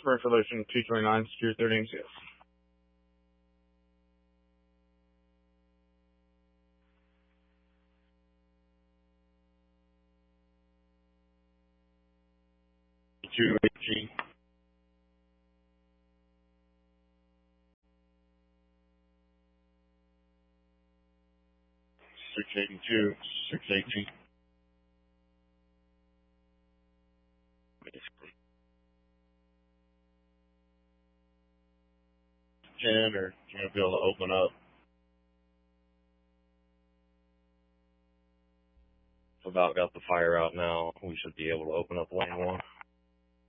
Resolution 229, secure 30 NCS. Two 18. Six 82, 618. Can or can't be able to open up. About got the fire out now. We should be able to open up lane 1.